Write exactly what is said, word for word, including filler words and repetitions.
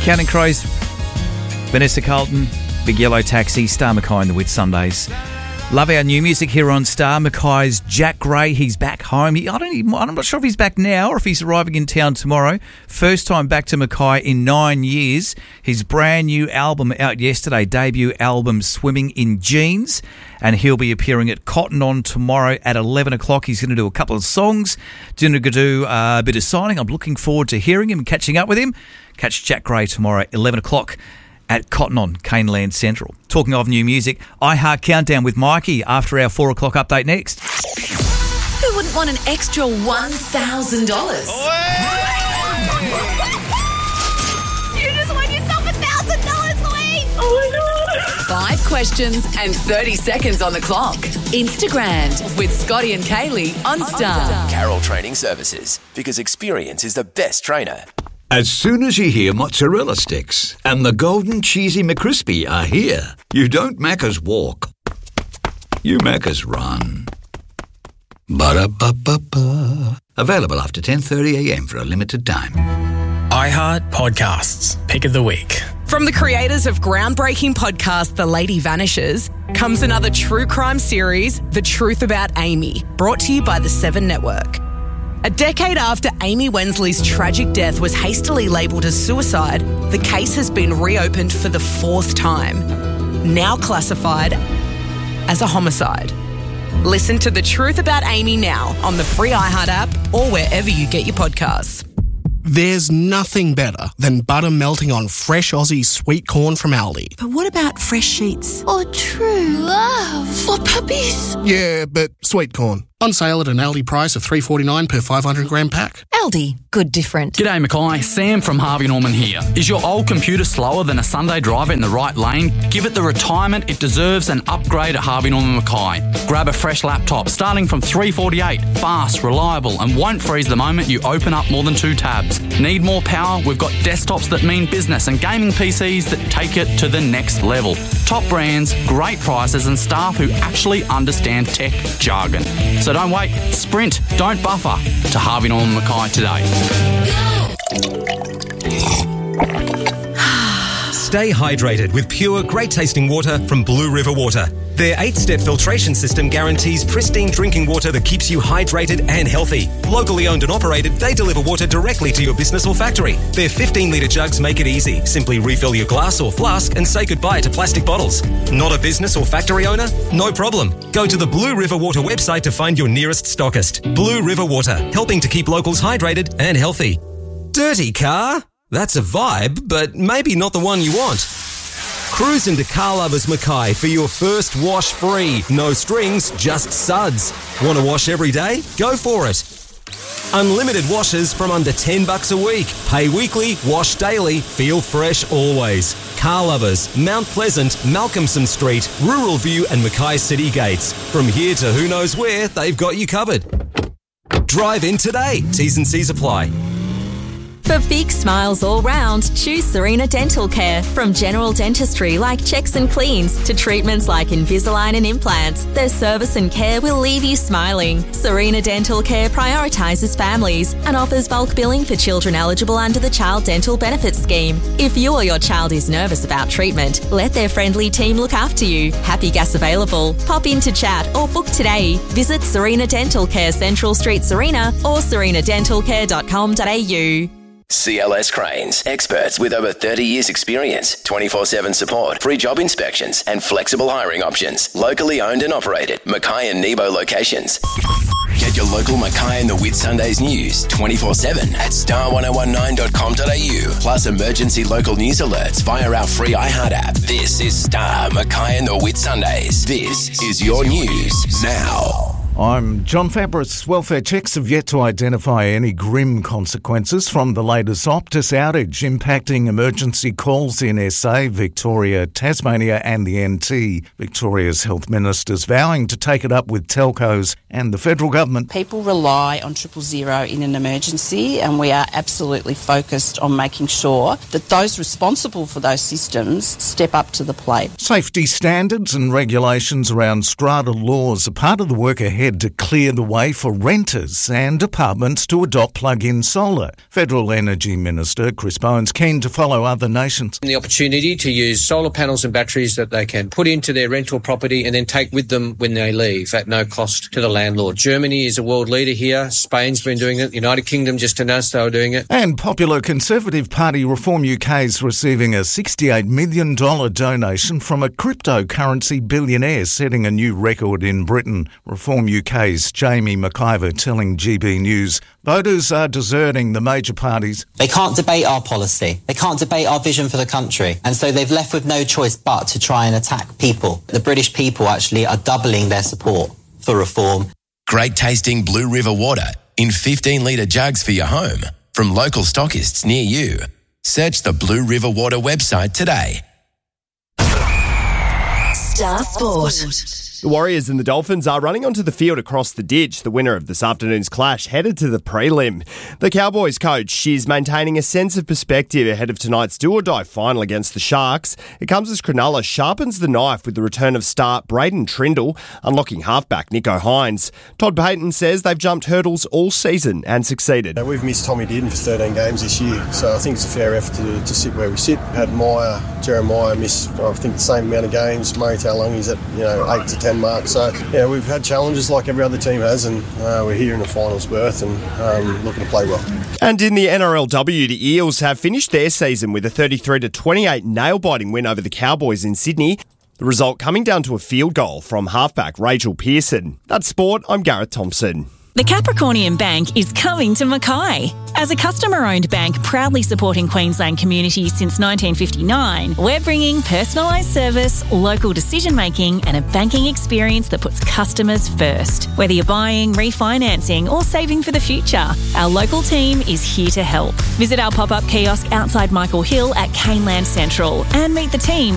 Counting Crows, Vanessa Carlton, Big Yellow Taxi, Star Mackay and the Whitsundays. Love our new music here on Star. Mackay's Jack Gray, he's back home. He, I don't even, I'm not sure if he's back now or if he's arriving in town tomorrow. First time back to Mackay in nine years. His brand new album out yesterday, debut album Swimming in Jeans. And he'll be appearing at Cotton On tomorrow at eleven o'clock. He's going to do a couple of songs, going to do a bit of signing. I'm looking forward to hearing him and catching up with him. Catch Jack Gray tomorrow at eleven o'clock. At Cotton On, Caneland Central. Talking of new music, iHeart Countdown with Mikey after our four o'clock update next. Who wouldn't want an extra one thousand dollars? You just won yourself one thousand dollars, Louise! Oh my God! Five questions and thirty seconds on the clock. Instagram with Scotty and Kaylee on Star. Carroll Training Services, because experience is the best trainer. As soon as you hear mozzarella sticks and the golden cheesy McCrispy are here, you don't Macca's walk. You Macca's run. Ba-da-ba-ba-ba. Available after ten thirty a m for a limited time. iHeart Podcasts. Pick of the Week. From the creators of groundbreaking podcast The Lady Vanishes comes another true crime series, The Truth About Amy, brought to you by the Seven Network. A decade after Amy Wensley's tragic death was hastily labelled as suicide, the case has been reopened for the fourth time, now classified as a homicide. Listen to The Truth About Amy now on the free iHeart app or wherever you get your podcasts. There's nothing better than butter melting on fresh Aussie sweet corn from Aldi. But what about fresh sheets? Or true love? For puppies? Yeah, but sweet corn. On sale at an Aldi price of three dollars forty-nine per five hundred gram pack. Aldi, good different. G'day Mackay, Sam from Harvey Norman here. Is your old computer slower than a Sunday driver in the right lane? Give it the retirement it deserves and upgrade at Harvey Norman Mackay. Grab a fresh laptop starting from three dollars forty-eight, fast, reliable and won't freeze the moment you open up more than two tabs. Need more power? We've got desktops that mean business and gaming P Cs that take it to the next level. Top brands, great prices and staff who actually understand tech jargon. So don't wait, sprint, don't buffer to Harvey Norman Mackay today. Stay hydrated with pure, great-tasting water from Blue River Water. Their eight-step filtration system guarantees pristine drinking water that keeps you hydrated and healthy. Locally owned and operated, they deliver water directly to your business or factory. Their fifteen litre jugs make it easy. Simply refill your glass or flask and say goodbye to plastic bottles. Not a business or factory owner? No problem. Go to the Blue River Water website to find your nearest stockist. Blue River Water, helping to keep locals hydrated and healthy. Dirty car? That's a vibe, but maybe not the one you want. Cruise into Car Lovers Mackay for your first wash free. No strings, just suds. Want to wash every day? Go for it. Unlimited washes from under ten bucks a week. Pay weekly, wash daily, feel fresh always. Car Lovers, Mount Pleasant, Malcolmson Street, Rural View and Mackay City Gates. From here to who knows where, they've got you covered. Drive in today. T's and C's apply. For big smiles all round, choose Serena Dental Care. From general dentistry like checks and cleans to treatments like Invisalign and implants, their service and care will leave you smiling. Serena Dental Care prioritises families and offers bulk billing for children eligible under the Child Dental Benefits Scheme. If you or your child is nervous about treatment, let their friendly team look after you. Happy gas available. Pop in to chat or book today. Visit Serena Dental Care, Central Street, Serena or serena dental care dot com dot a u. C L S Cranes, experts with over thirty years experience, twenty-four seven support, free job inspections and flexible hiring options. Locally owned and operated, Mackay and Nebo locations. Get your local Mackay and the Whitsundays news twenty-four seven at star ten nineteen dot com dot a u. Plus emergency local news alerts via our free iHeart app. This is Star, Mackay and the Whitsundays. This is your news now. I'm John Fabris. Welfare checks have yet to identify any grim consequences from the latest Optus outage impacting emergency calls in S A, Victoria, Tasmania and the N T. Victoria's health ministers vowing to take it up with telcos and the federal government. People rely on triple zero in an emergency and we are absolutely focused on making sure that those responsible for those systems step up to the plate. Safety standards and regulations around strata laws are part of the work ahead prepared to clear the way for renters and apartments to adopt plug-in solar. Federal Energy Minister Chris Bowen's keen to follow other nations. The opportunity to use solar panels and batteries that they can put into their rental property and then take with them when they leave at no cost to the landlord. Germany is a world leader here. Spain's been doing it. The United Kingdom just announced they were doing it. And popular Conservative Party Reform U K is receiving a sixty-eight million dollars donation from a cryptocurrency billionaire, setting a new record in Britain. Reform U K's Jamie McIver telling G B News voters are deserting the major parties. They can't debate our policy. They can't debate our vision for the country. And so they've left with no choice but to try and attack people. The British people actually are doubling their support for reform. Great tasting Blue River water in fifteen litre jugs for your home from local stockists near you. Search the Blue River Water website today. Star Sport. The Warriors and the Dolphins are running onto the field across the ditch. The winner of this afternoon's clash headed to the prelim. The Cowboys coach, she's maintaining a sense of perspective ahead of tonight's do-or-die final against the Sharks. It comes as Cronulla sharpens the knife with the return of star Braden Trindle, unlocking halfback Nico Hines. Todd Payton says they've jumped hurdles all season and succeeded. We've missed Tommy Dearden for thirteen games this year, so I think it's a fair effort to, to sit where we sit. Had Meyer, Jeremiah miss, I think, the same amount of games. Murray Taulungi's at, you know, eight to ten mark. So, yeah, we've had challenges like every other team has, and uh, we're here in the finals berth and um, looking to play well. And in the N R L W, the Eels have finished their season with a thirty-three to twenty-eight nail-biting win over the Cowboys in Sydney. The result coming down to a field goal from halfback Rachel Pearson. That's sport. I'm Gareth Thompson. The Capricornian Bank is coming to Mackay. As a customer-owned bank proudly supporting Queensland communities since nineteen fifty-nine, we're bringing personalised service, local decision-making and a banking experience that puts customers first. Whether you're buying, refinancing or saving for the future, our local team is here to help. Visit our pop-up kiosk outside Michael Hill at Caneland Central and meet the team